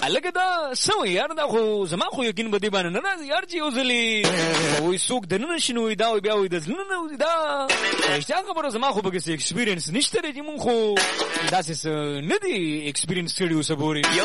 الګه دا سم یار دا خو زما خو یقین به دی باندې نه راځي یار چې اوسلی وای څوک د نن شنو دا بیا وای د نن دا رښتیا خبره زما خو به کې ایکسپیرینس نشته چې مونږ خو دا څه نه دی ایکسپیرینس کړی اوسه پورې